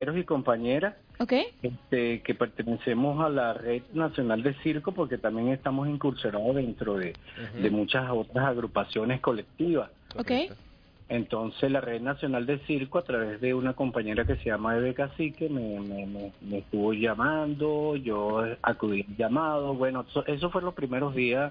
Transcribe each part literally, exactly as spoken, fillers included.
compañeros y compañeras Okay. este, que pertenecemos a la Red Nacional de Circo, porque también estamos incursionados dentro de, Uh-huh. de muchas otras agrupaciones colectivas. Okay. Entonces la Red Nacional de Circo, a través de una compañera que se llama Eve Cacique, me, me, me, me estuvo llamando, yo acudí al llamado. Bueno, eso, eso fue los primeros días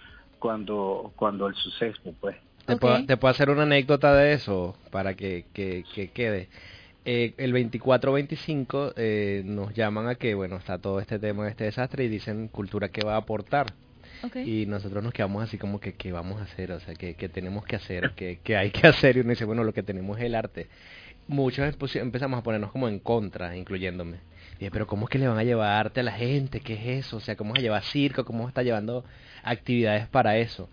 cuando cuando el suceso, pues. ¿Te, Ok. puedo, ¿Te puedo hacer una anécdota de eso para que, que, que quede? Eh, el veinticuatro veinticinco eh, nos llaman a que, bueno, está todo este tema de este desastre y dicen Cultura que va a aportar. Okay. Y nosotros nos quedamos así como que, ¿qué vamos a hacer? O sea, ¿qué, qué tenemos que hacer? ¿Qué, qué hay que hacer? Y uno dice, bueno, lo que tenemos es el arte. Muchos empu- empezamos a ponernos como en contra, incluyéndome. Y dije, pero ¿cómo es que le van a llevar arte a la gente? ¿Qué es eso? O sea, ¿cómo vas a llevar circo? ¿Cómo está llevando actividades para eso?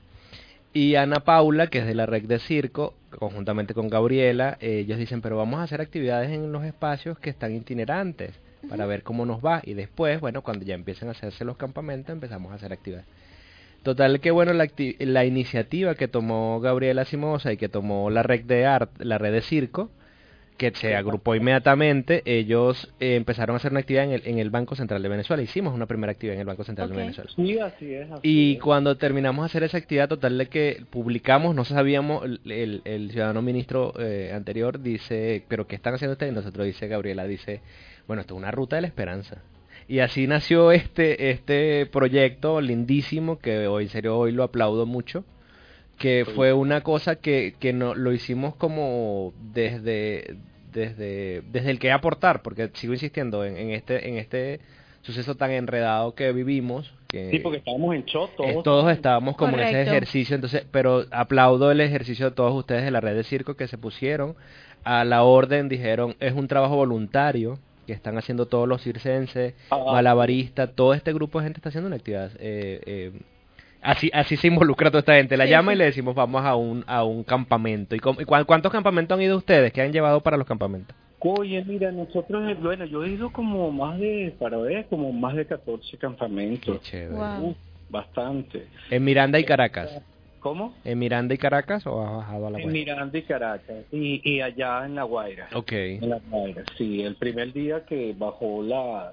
Y Ana Paula, que es de la Red de Circo, conjuntamente con Gabriela, eh, ellos dicen, pero vamos a hacer actividades en los espacios que están itinerantes, para Ujú. ver cómo nos va. Y después, bueno, cuando ya empiecen a hacerse los campamentos, empezamos a hacer actividades. Total que bueno, la, acti- la iniciativa que tomó Gabriela Simosa y que tomó la red de art, la red de circo, que se agrupó inmediatamente, ellos eh, empezaron a hacer una actividad en el, en el Banco Central de Venezuela. Hicimos una primera actividad en el Banco Central de Okay. Venezuela. Sí, así es, así Y es. cuando terminamos de hacer esa actividad, total de que publicamos, no sabíamos, el, el, el ciudadano ministro eh, anterior dice, pero ¿qué están haciendo ustedes? Y nosotros dice, Gabriela dice, bueno, esto es una ruta de la esperanza. Y así nació este este proyecto lindísimo, que hoy en serio hoy lo aplaudo mucho, que fue una cosa que, que no lo hicimos como desde desde desde el que aportar, porque sigo insistiendo en, en este en este suceso tan enredado que vivimos, Sí, porque que estábamos en shock eh, todos. todos estábamos como en ese Correcto. ejercicio, entonces, pero aplaudo el ejercicio de todos ustedes de la red de circo que se pusieron a la orden, dijeron, es un trabajo voluntario que están haciendo todos los circenses, Ah, malabaristas, todo este grupo de gente está haciendo una actividad. Eh, eh, así así se involucra toda esta gente, la Sí, llama y sí. le decimos vamos a un a un campamento. ¿Y, cómo- y cuán- cuántos campamentos han ido ustedes? ¿Qué han llevado para los campamentos? oye, mira, nosotros, eh, bueno, yo he ido como más de, para ver, como más de catorce Qué campamentos. chévere. Wow. Uf, bastante. ¿En Miranda y Caracas? ¿Cómo? ¿En Miranda y Caracas o has bajado a la En web? Miranda y Caracas. Y, y allá en La Guaira. Ok, En La Guaira, sí. El primer día que bajó la,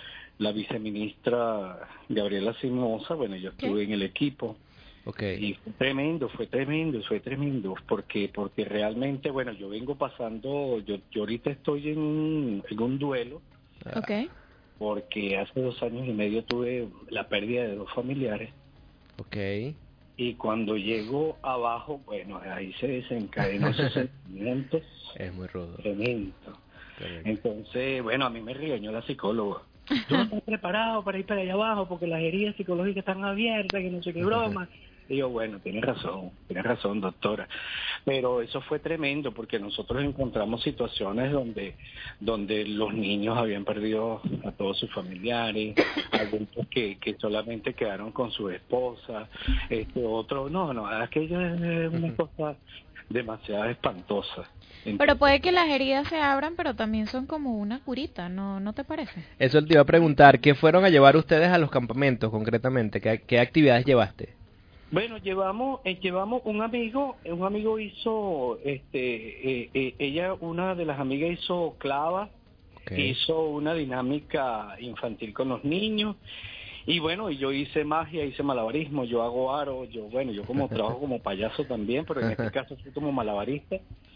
la viceministra Gabriela Simosa, bueno, yo ¿Qué? estuve en el equipo. ok. Y fue tremendo, fue tremendo, fue tremendo, porque porque realmente, bueno, yo vengo pasando, yo, yo ahorita estoy en un, en un duelo, Okay. porque hace dos años y medio tuve la pérdida de dos familiares, Ok. y cuando llego abajo, bueno, ahí se desencadenó esos sentimientos Es muy rudo. tremendos. Correcto. Entonces, bueno, a mí me regañó la psicóloga. Tú no estás preparado para ir para allá abajo porque las heridas psicológicas están abiertas, que no sé qué broma. Y yo, bueno, tienes razón, tienes razón, doctora. Pero eso fue tremendo porque nosotros encontramos situaciones donde donde los niños habían perdido a todos sus familiares, adultos que, que solamente quedaron con su esposa, este otro, no, no, aquello es una cosa demasiado espantosa. Pero puede que las heridas se abran, pero también son como una curita, ¿no? ¿No te parece? Eso te iba a preguntar, ¿qué fueron a llevar ustedes a los campamentos concretamente? ¿Qué, qué actividades llevaste? Bueno, llevamos eh, llevamos un amigo, eh, un amigo hizo, este, eh, eh, ella, una de las amigas hizo clava, Ok. hizo una dinámica infantil con los niños, y bueno, y yo hice magia, hice malabarismo, yo hago aro, yo, bueno, yo como trabajo como payaso también, pero en este caso fui como malabarista,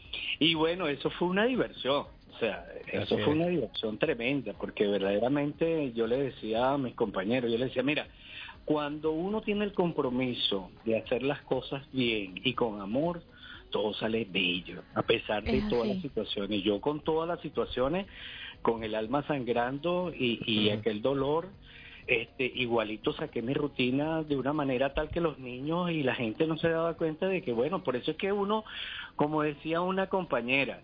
y bueno, eso fue una diversión. O sea, eso Así fue es. una diversión tremenda, porque verdaderamente yo le decía a mis compañeros, yo le decía, mira, cuando uno tiene el compromiso de hacer las cosas bien y con amor, todo sale bello, a pesar de Es todas las así. situaciones. Yo con todas las situaciones, con el alma sangrando y, y Ujú. aquel dolor, este, igualito saqué mi rutina de una manera tal que los niños y la gente no se daba cuenta de que, bueno, por eso es que uno, como decía una compañera,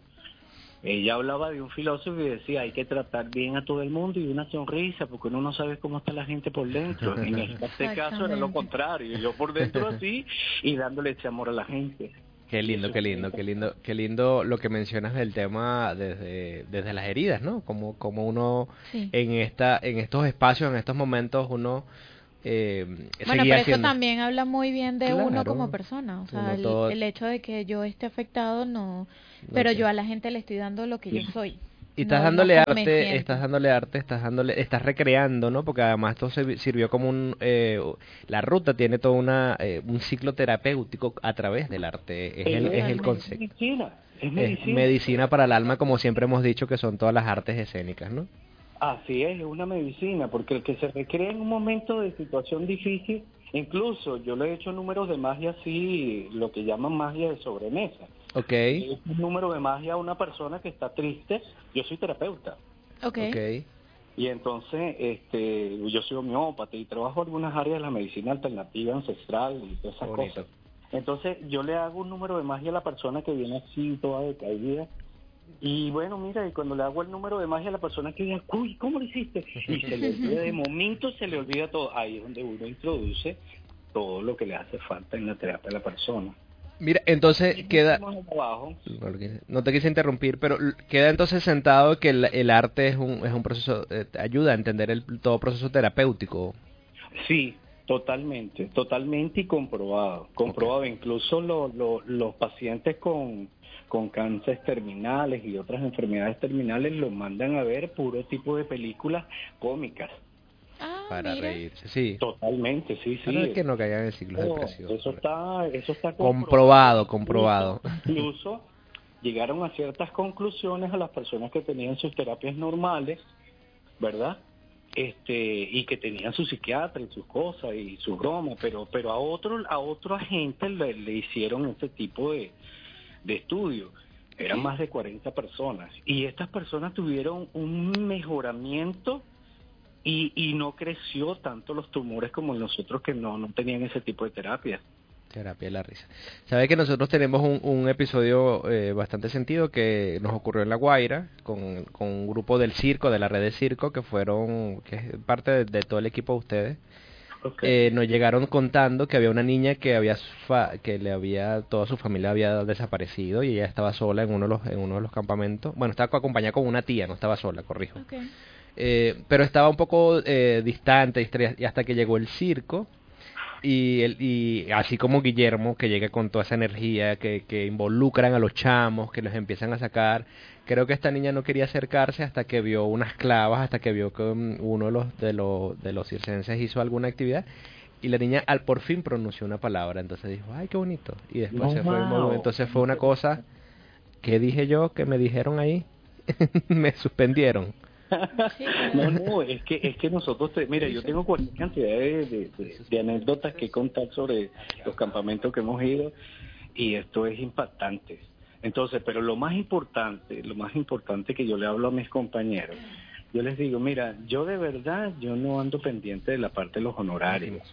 ella hablaba de un filósofo y decía, hay que tratar bien a todo el mundo y una sonrisa, porque uno no sabe cómo está la gente por dentro. En este caso era lo Exactamente. contrario, yo por dentro así y dándole ese amor a la gente. Qué Y lindo, eso qué fue lindo, qué lindo, qué lindo lo que mencionas del tema desde, desde las heridas, ¿no? Como, como uno Sí. en esta, en estos espacios, en estos momentos, uno eh, Bueno, seguía pero eso haciendo. también habla muy bien de uno como Claro, persona, o sea, uno el, todo, el hecho de que yo esté afectado, no, no pero te- yo a la gente le estoy dando lo que yo soy. Y estás no, no dándole arte, convenciente. estás dándole arte, estás dándole, estás recreando, ¿no? Porque además esto se sirvió como un, eh, la ruta tiene todo una, eh, un ciclo terapéutico a través del arte, es el, Es, es el Totalmente. es concepto, medicina, es es medicina. medicina para el alma, como siempre hemos dicho que son todas las artes escénicas, ¿no? Así es, es una medicina, porque el que se recrea en un momento de situación difícil, incluso yo le he hecho números de magia así, lo que llaman magia de sobremesa. Ok, Le he hecho un número de magia a una persona que está triste, yo soy terapeuta. Ok. ok, Y entonces, este, yo soy homeópata y trabajo en algunas áreas de la medicina alternativa, ancestral y todas esas bonito. cosas. Entonces, yo le hago un número de magia a la persona que viene así, toda decaída. Y bueno, mira, y cuando le hago el número de magia a la persona que dice, uy, ¿cómo lo hiciste? Y se le olvida, de momento se le olvida todo. Ahí es donde uno introduce todo lo que le hace falta en la terapia a la persona. Mira, entonces Y queda, hicimos abajo. no lo quise- no te quise interrumpir, pero l- queda entonces sentado que el, el arte es un, es un proceso, eh, te ayuda a entender el todo proceso terapéutico. Sí, totalmente, totalmente y comprobado. Comprobado, incluso lo- lo- los pacientes con, con cánceres terminales y otras enfermedades terminales los mandan a ver puro tipo de películas cómicas. Ah, Para mira. reírse, sí. Totalmente, sí, Para sí. que no caigan en ciclos Oh, depresivos. eso está, eso está Comprobado, comprobado. comprobado. Incluso, incluso llegaron a ciertas conclusiones a las personas que tenían sus terapias normales, ¿verdad? Este, y que tenían su psiquiatra y sus cosas y sus bromas, pero, pero a otro, a otra gente le, le hicieron ese tipo de, de estudio. Eran Ok. más de cuarenta personas y estas personas tuvieron un mejoramiento y, y no creció tanto los tumores como nosotros que no, no tenían ese tipo de terapia. Terapia de la risa. Sabe que nosotros tenemos un, un episodio eh, bastante sentido que nos ocurrió en La Guaira con, con un grupo del circo, de la red de circo, que fueron, que es parte de, de todo el equipo de ustedes. Okay. Eh, nos llegaron contando que había una niña que había fa- que le había toda su familia había desaparecido y ella estaba sola en uno de los en uno de los campamentos. Bueno, estaba acompañada con una tía, no estaba sola, corrijo. Ok. Eh, pero estaba un poco eh, distante distraída, y hasta que llegó el circo y, el, y así como Guillermo que llega con toda esa energía que, que involucran a los chamos, que los empiezan a sacar. Creo que esta niña no quería acercarse hasta que vio unas clavas, hasta que vio que um, uno de los de los de los circenses hizo alguna actividad y la niña al por fin pronunció una palabra, entonces dijo, "Ay, qué bonito." Y después No, se fue el wow. entonces fue una cosa que dije yo que me dijeron ahí, me suspendieron. Sí, claro. No, no, es que es que nosotros, te, mira, yo tengo cualquier cantidad de, de, de- de anécdotas que contar sobre los campamentos que hemos ido y esto es impactante. Entonces, pero lo más importante, lo más importante que yo le hablo a mis compañeros, yo les digo, mira, yo de verdad, yo no ando pendiente de la parte de los honorarios.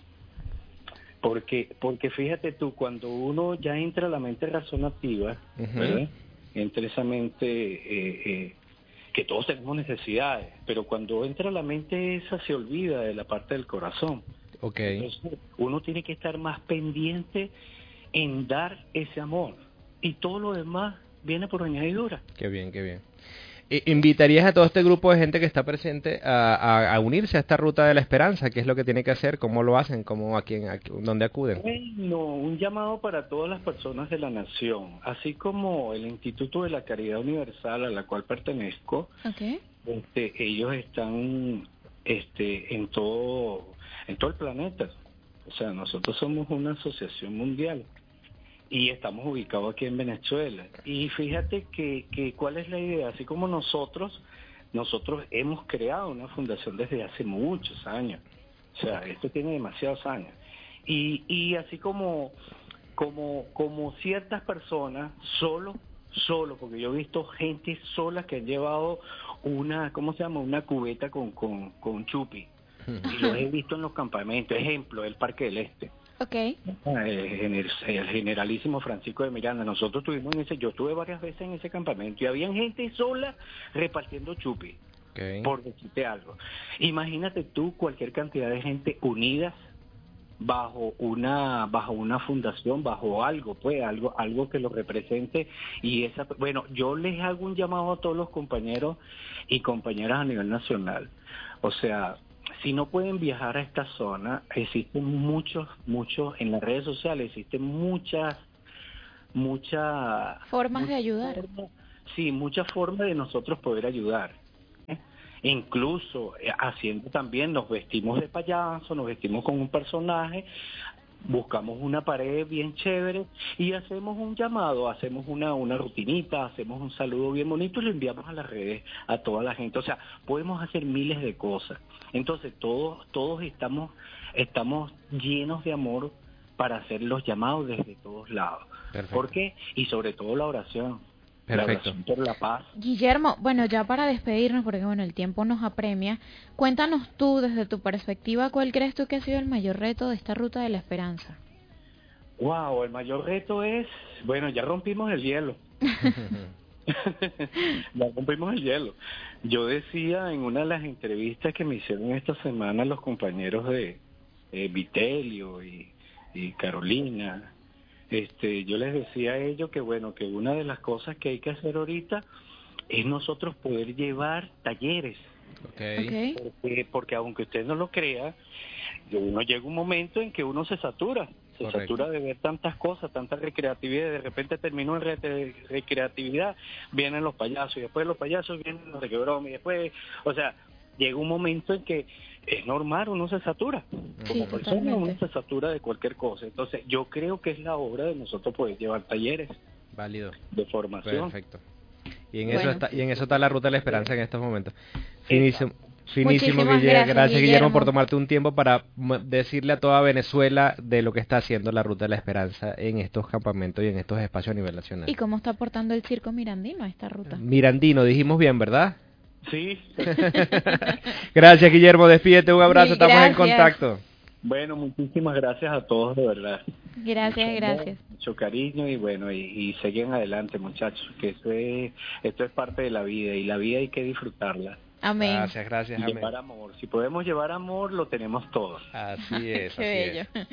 Porque, porque fíjate tú, cuando uno ya entra a la mente razonativa, Ujú. ¿verdad? Entra esa mente eh, eh, que todos tenemos necesidades, pero cuando entra a la mente esa se olvida de la parte del corazón. Ok. Entonces, uno tiene que estar más pendiente en dar ese amor y todo lo demás viene por añadidura. Qué bien, qué bien. I- ¿Invitarías a todo este grupo de gente que está presente a, a- a unirse a esta ruta de la esperanza? ¿Qué es lo que tiene que hacer? ¿Cómo lo hacen? ¿Cómo, a quién, a, qui- dónde acuden? Bueno, un llamado para todas las personas de la nación, así como el Instituto de la Caridad Universal a la cual pertenezco. Ok. Este, ellos están este, en todo en todo el planeta. O sea, nosotros somos una asociación mundial y estamos ubicados aquí en Venezuela. Y fíjate que, que cuál es la idea, así como nosotros, nosotros hemos creado una fundación desde hace muchos años. O sea, esto tiene demasiados años. Y, y así como, como, como ciertas personas, solo, solo, porque yo he visto gente sola que han llevado una, ¿cómo se llama? Una cubeta con, con, con chupi. Y los he visto en los campamentos. Ejemplo, el Parque del Este. Ok. Ah, El, gener- el generalísimo Francisco de Miranda. Nosotros estuvimos en ese, yo estuve varias veces en ese campamento y había gente sola repartiendo chupi, Ok. por decirte algo. Imagínate tú cualquier cantidad de gente unidas bajo una bajo una fundación, bajo algo, pues algo algo que lo represente y esa bueno, yo les hago un llamado a todos los compañeros y compañeras a nivel nacional. O sea, si no pueden viajar a esta zona, existen muchos muchos en las redes sociales, existen muchas muchas Formas de muchas ayudar. formas sí, muchas formas de nosotros poder ayudar. ¿eh? Incluso eh, haciendo también, nos vestimos de payaso, nos vestimos con un personaje, buscamos una pared bien chévere y hacemos un llamado, hacemos una, una rutinita, hacemos un saludo bien bonito y lo enviamos a las redes, a toda la gente. O sea, podemos hacer miles de cosas. Entonces, todos, todos estamos, estamos llenos de amor para hacer los llamados desde todos lados. Perfecto. ¿Por qué? Y sobre todo la oración. Perfecto. La oración por la paz. Guillermo, bueno, ya para despedirnos, porque bueno, el tiempo nos apremia, cuéntanos tú, desde tu perspectiva, ¿cuál crees tú que ha sido el mayor reto de esta ruta de la esperanza? Wow, el mayor reto es, bueno, ya rompimos el hielo. Ya rompimos el hielo. Yo decía en una de las entrevistas que me hicieron esta semana los compañeros de eh, Vitelio y, y Carolina, este, yo les decía a ellos que bueno, que una de las cosas que hay que hacer ahorita es nosotros poder llevar talleres. Okay. Okay. Porque, porque aunque usted no lo crea, uno llega un momento en que uno se satura. Se Correcto. satura de ver tantas cosas, tanta recreatividad, y de repente terminó en re- recreatividad, vienen los payasos, y después de los payasos vienen los de que broma, y después, o sea, llega un momento en que es normal, uno se satura, Sí, como persona uno totalmente. se satura de cualquier cosa. Entonces yo creo que es la hora de nosotros poder llevar talleres Válido. de formación. Perfecto. Y en Bueno. eso está, y en eso está la ruta de la esperanza en estos momentos. Exacto. Finísimo, finísimo, Muchísimas Guille- gracias, gracias, Guillermo, Guillermo. por tomarte un tiempo para m- decirle a toda Venezuela de lo que está haciendo la ruta de la esperanza en estos campamentos y en estos espacios a nivel nacional. ¿Y cómo está aportando el circo mirandino a esta ruta? Mirandino, dijimos bien, ¿verdad? Sí. Gracias, Guillermo, despídete, un abrazo, Mil estamos en gracias. contacto. Bueno, muchísimas gracias a todos, de verdad. Gracias, Mucho amor, gracias. mucho cariño y bueno, y, y siguen adelante, muchachos, que eso es, esto es parte de la vida y la vida hay que disfrutarla. Amén. Gracias, gracias, Y amén. llevar amor. Si podemos llevar amor, lo tenemos todo. Así es, así Qué bello. es.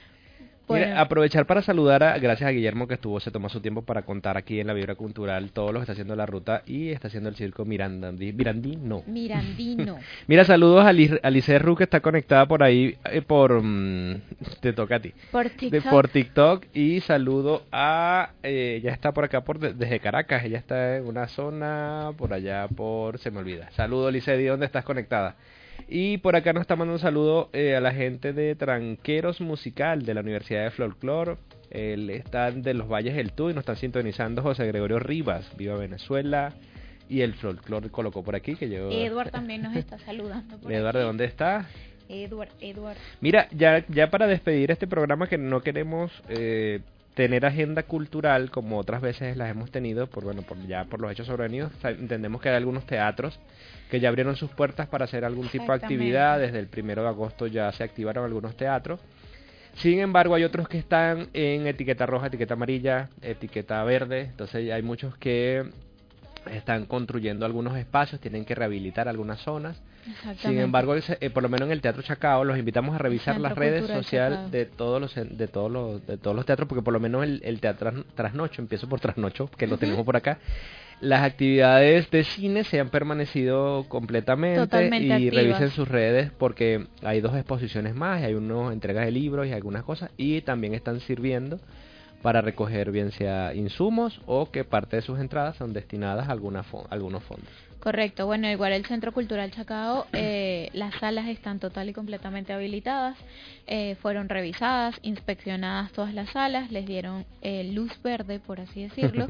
Bueno, Mira, aprovechar para saludar a, gracias a Guillermo que estuvo, se tomó su tiempo para contar aquí en la Vibra Cultural todo lo que está haciendo la ruta y está haciendo el circo Miranda, Mirandino. mirandino. Mira, saludos a, Liz, a Lice Ru que está conectada por ahí, eh, por... mm, te toca a ti. Por De, TikTok. por TikTok y saludo a... Eh, ya está por acá por de- desde Caracas, ella está en una zona por allá por... se me olvida. Saludos, Lice, ¿de dónde estás conectada? Y por acá nos está mandando un saludo eh, a la gente de Tranqueros Musical de la Universidad de Folklore. El están de los Valles del Tuy, nos están sintonizando José Gregorio Rivas, viva Venezuela. Y el Folklore colocó por aquí que yo... Edward también nos está saludando. Por Edward, ¿de aquí. dónde está? Edward, Edward. Mira, ya, ya para despedir este programa que no queremos eh, tener agenda cultural como otras veces las hemos tenido, por bueno, por ya por los hechos sobrevenidos, sa- entendemos que hay algunos teatros que ya abrieron sus puertas para hacer algún tipo de Exactamente. actividad, desde el primero de agosto ya se activaron algunos teatros. Sin embargo, hay otros que están en etiqueta roja, etiqueta amarilla, etiqueta verde, entonces ya hay muchos que están construyendo algunos espacios, tienen que rehabilitar algunas zonas. Exactamente. Sin embargo, ese- eh, por lo menos en el Teatro Chacao los invitamos a revisar Centro las redes Cultural sociales Chacao. de todos los en- de todos los de todos los teatros, porque por lo menos el, el teatro Tras- Trasnocho, empiezo por Trasnocho, que lo Ujú. tenemos por acá. Las actividades de cine se han permanecido completamente Totalmente y activas. revisen sus redes porque hay dos exposiciones más, y hay unas entregas de libros y algunas cosas y también están sirviendo para recoger bien sea insumos o que parte de sus entradas son destinadas a alguna fo- algunos fondos. Correcto, bueno, igual el Centro Cultural Chacao, eh, las salas están total y completamente habilitadas, eh, fueron revisadas, inspeccionadas todas las salas, les dieron eh, luz verde, por así decirlo,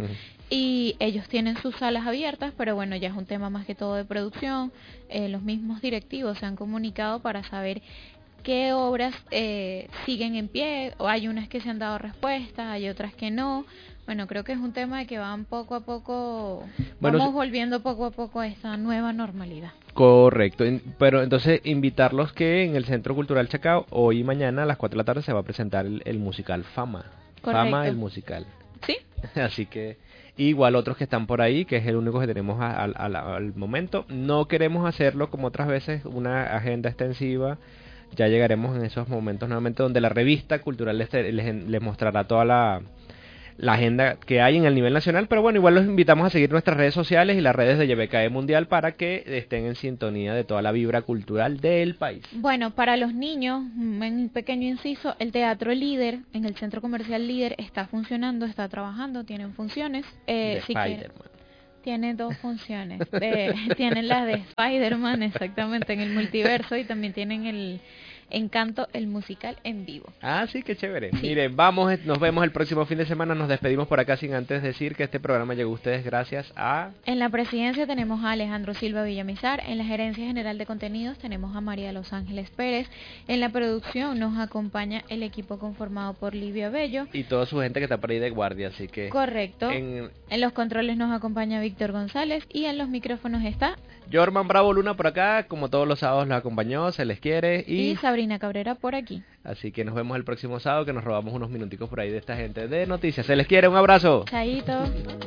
y ellos tienen sus salas abiertas, pero bueno, ya es un tema más que todo de producción, eh, los mismos directivos se han comunicado para saber qué obras eh, siguen en pie, o hay unas que se han dado respuestas, hay otras que no. Bueno, creo que es un tema de que van poco a poco, Bueno, vamos sí. volviendo poco a poco a esta nueva normalidad. Correcto, en- pero entonces invitarlos que en el Centro Cultural Chacao hoy y mañana a las cuatro de la tarde se va a presentar el, el musical Fama. Fama Correcto. el musical. ¿Sí? Así que igual otros que están por ahí, que es el único que tenemos a- al- al- al momento. No queremos hacerlo como otras veces, una agenda extensiva. Ya llegaremos en esos momentos nuevamente donde la revista cultural les, les, les mostrará toda la, la agenda que hay en el nivel nacional, pero bueno, igual los invitamos a seguir nuestras redes sociales y las redes de Y B K E Mundial para que estén en sintonía de toda la vibra cultural del país. Bueno, para los niños, un pequeño inciso, el Teatro Líder, en el Centro Comercial Líder, está funcionando, está trabajando, tienen funciones. Eh, de si quieren- Spider-Man. tiene dos funciones. De, tienen las de Spider-Man, exactamente, en el multiverso, y también tienen el Encanto, el musical en vivo. Ah, sí, qué chévere. Sí. Miren, vamos, nos vemos el próximo fin de semana. Nos despedimos por acá sin antes decir que este programa llegó a ustedes gracias a... En la presidencia tenemos a Alejandro Silva Villamizar. En la gerencia general de contenidos tenemos a María de Los Ángeles Pérez. En la producción nos acompaña el equipo conformado por Livia Bello. Y toda su gente que está por ahí de guardia, así que... Correcto. En, en los controles nos acompaña Víctor González y en los micrófonos está... Jorman Bravo Luna por acá, como todos los sábados los acompañó, se les quiere y... Y Sabrina Cabrera por aquí. Así que nos vemos el próximo sábado, que nos robamos unos minuticos por ahí de esta gente de noticias. Se les quiere, un abrazo. Chaito.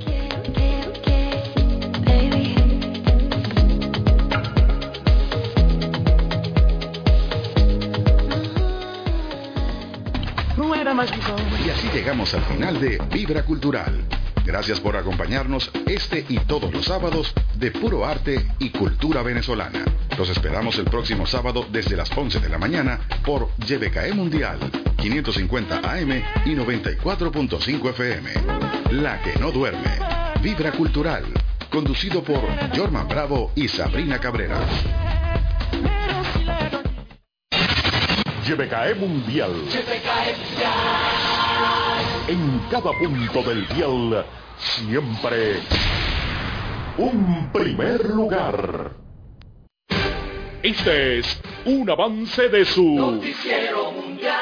Y así llegamos al final de Vibra Cultural. Gracias por acompañarnos este y todos los sábados de puro arte y cultura venezolana. Los esperamos el próximo sábado desde las once de la mañana por Y B K E Mundial, quinientos cincuenta A M y noventa y cuatro punto cinco F M. La que no duerme. Vibra Cultural, conducido por Jorman Bravo y Sabrina Cabrera. Y B K E Mundial. En cada punto del dial, siempre un primer lugar. Este es un avance de su Noticiero Mundial.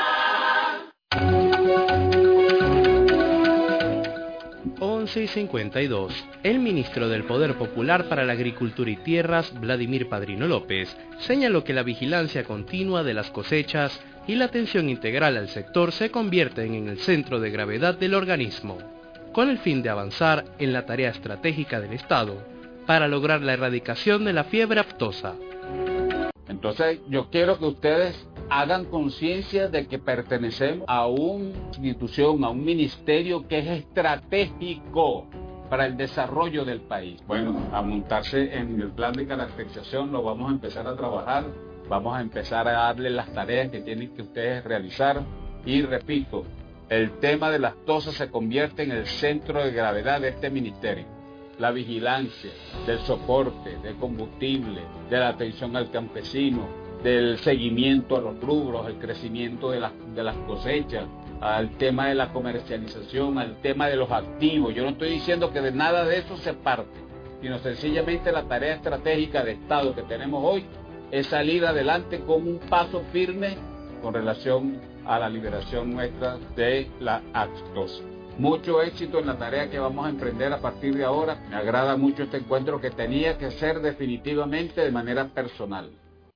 once y cincuenta y dos. El ministro del Poder Popular para la Agricultura y Tierras, Vladimir Padrino López, señaló que la vigilancia continua de las cosechas y la atención integral al sector se convierten en el centro de gravedad del organismo, con el fin de avanzar en la tarea estratégica del Estado para lograr la erradicación de la fiebre aftosa. Entonces, yo quiero que ustedes hagan conciencia de que pertenecemos a una institución, a un ministerio que es estratégico para el desarrollo del país. Bueno, a montarse en el plan de caracterización lo vamos a empezar a trabajar. Vamos a empezar a darle las tareas que tienen que ustedes realizar. Y repito, el tema de las tosas se convierte en el centro de gravedad de este ministerio. La vigilancia, del soporte, del combustible, de la atención al campesino, del seguimiento a los rubros, el crecimiento de las, de las cosechas, al tema de la comercialización, al tema de los activos. Yo no estoy diciendo que de nada de eso se parte, sino sencillamente la tarea estratégica de Estado que tenemos hoy es salir adelante con un paso firme con relación a la liberación nuestra de la aftosa. Mucho éxito en la tarea que vamos a emprender a partir de ahora. Me agrada mucho este encuentro que tenía que ser definitivamente de manera personal.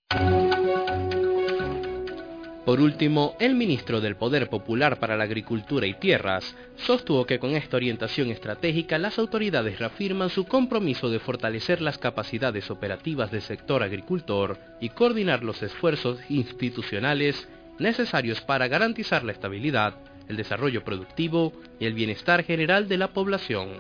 Por último, el ministro del Poder Popular para la Agricultura y Tierras sostuvo que con esta orientación estratégica las autoridades reafirman su compromiso de fortalecer las capacidades operativas del sector agricultor y coordinar los esfuerzos institucionales necesarios para garantizar la estabilidad, el desarrollo productivo y el bienestar general de la población.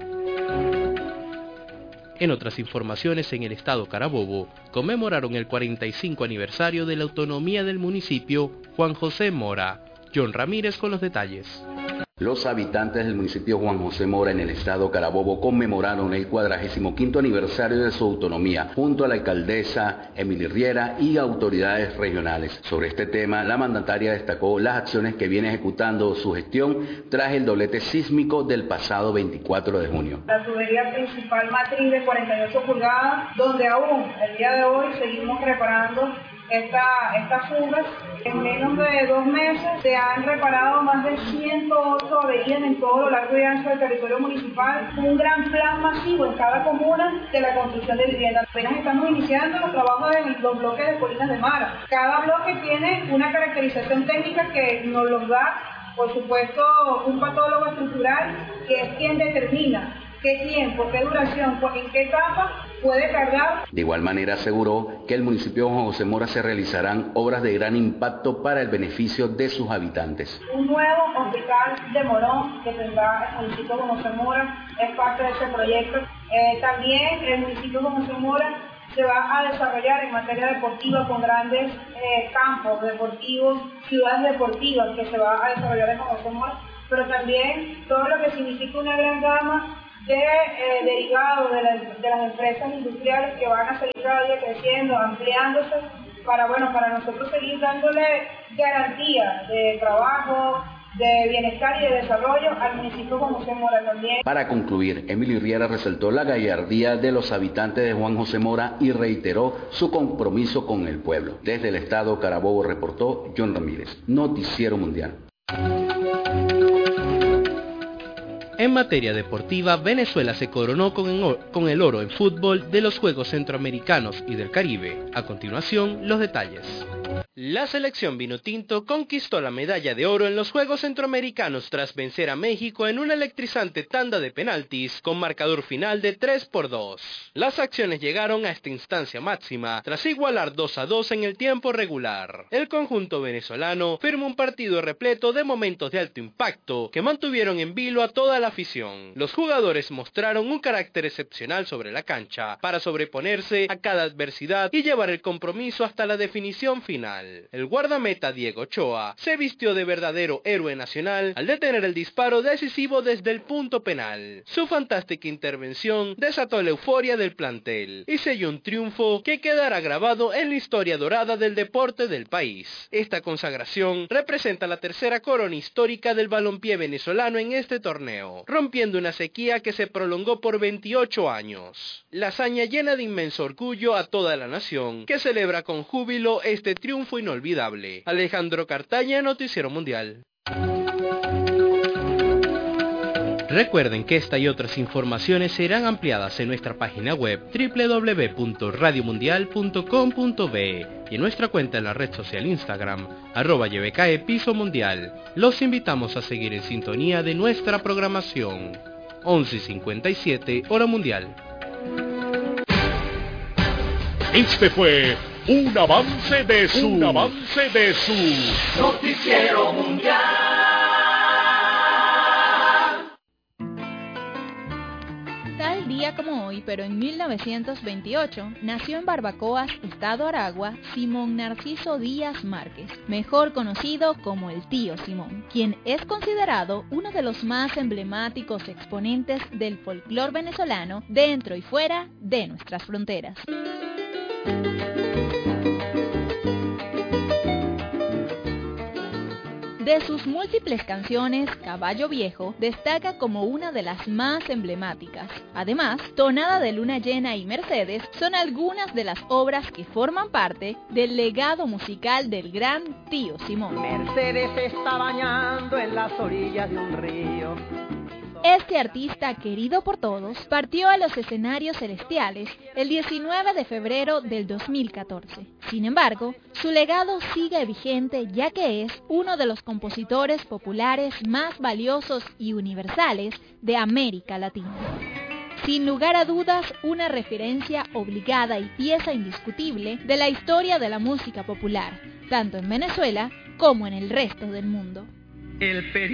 En otras informaciones, en el estado Carabobo, conmemoraron el cuarenta y cinco aniversario de la autonomía del municipio Juan José Mora. John Ramírez con los detalles. Los habitantes del municipio Juan José Mora en el estado Carabobo conmemoraron el cuadragésimo quinto aniversario de su autonomía junto a la alcaldesa Emily Riera y autoridades regionales. Sobre este tema, la mandataria destacó las acciones que viene ejecutando su gestión tras el doblete sísmico del pasado veinticuatro de junio. La tubería principal matriz de cuarenta y ocho pulgadas, donde aún el día de hoy seguimos reparando esta, estas fugas. En menos de dos meses se han reparado más de ciento ocho averías en todo lo largo y ancho del territorio municipal. Un gran plan masivo en cada comuna de la construcción de viviendas. Apenas estamos iniciando los trabajos en los bloques de Colinas de Mara. Cada bloque tiene una caracterización técnica que nos los da, por supuesto, un patólogo estructural que es quien determina qué tiempo, qué duración, en qué etapa puede tardar. De igual manera aseguró que el municipio de Juan José Mora se realizarán obras de gran impacto para el beneficio de sus habitantes. Un nuevo hospital de Morón que tendrá el municipio de Juan José Mora es parte de este proyecto. Eh, también el municipio de Juan José Mora se va a desarrollar en materia deportiva con grandes eh, campos deportivos, ciudades deportivas que se va a desarrollar en Juan José Mora, pero también todo lo que significa una gran gama de eh, derivados de, la, de las empresas industriales que van a seguir cada día creciendo, ampliándose, para, bueno, para nosotros seguir dándole garantía de trabajo, de bienestar y de desarrollo al municipio Juan José Mora también. Para concluir, Emily Riera resaltó la gallardía de los habitantes de Juan José Mora y reiteró su compromiso con el pueblo. Desde el estado Carabobo reportó John Ramírez, Noticiero Mundial. En materia deportiva, Venezuela se coronó con el, con el oro en fútbol de los Juegos Centroamericanos y del Caribe. A continuación, los detalles. La selección vinotinto conquistó la medalla de oro en los Juegos Centroamericanos tras vencer a México en una electrizante tanda de penaltis con marcador final de tres por dos. Las acciones llegaron a esta instancia máxima tras igualar dos a dos en el tiempo regular. El conjunto venezolano firmó un partido repleto de momentos de alto impacto que mantuvieron en vilo a toda la afición. Los jugadores mostraron un carácter excepcional sobre la cancha para sobreponerse a cada adversidad y llevar el compromiso hasta la definición final. El guardameta Diego Ochoa se vistió de verdadero héroe nacional al detener el disparo decisivo desde el punto penal. Su fantástica intervención desató la euforia del plantel y selló un triunfo que quedará grabado en la historia dorada del deporte del país. Esta consagración representa la tercera corona histórica del balompié venezolano en este torneo, rompiendo una sequía que se prolongó por veintiocho años. La hazaña llena de inmenso orgullo a toda la nación, que celebra con júbilo este triunfo inolvidable. Alejandro Cartaña, Noticiero Mundial. Recuerden que esta y otras informaciones serán ampliadas en nuestra página web doble u doble u doble u punto radio mundial punto com punto be y en nuestra cuenta en la red social Instagram, arroba Y B K E Piso Mundial. Los invitamos a seguir en sintonía de nuestra programación. once cincuenta y siete, hora mundial. Este fue un avance de su, un avance de su Noticiero Mundial. Tal día como hoy, pero en mil novecientos veintiocho, nació en Barbacoas, Estado Aragua, Simón Narciso Díaz Márquez, mejor conocido como el Tío Simón, quien es considerado uno de los más emblemáticos exponentes del folclore venezolano dentro y fuera de nuestras fronteras. De sus múltiples canciones, Caballo Viejo destaca como una de las más emblemáticas. Además, Tonada de Luna Llena y Mercedes son algunas de las obras que forman parte del legado musical del gran Tío Simón. Mercedes se está bañando en las orillas de un río. Este artista, querido por todos, partió a los escenarios celestiales el diecinueve de febrero del dos mil catorce. Sin embargo, su legado sigue vigente ya que es uno de los compositores populares más valiosos y universales de América Latina. Sin lugar a dudas, una referencia obligada y pieza indiscutible de la historia de la música popular, tanto en Venezuela como en el resto del mundo. El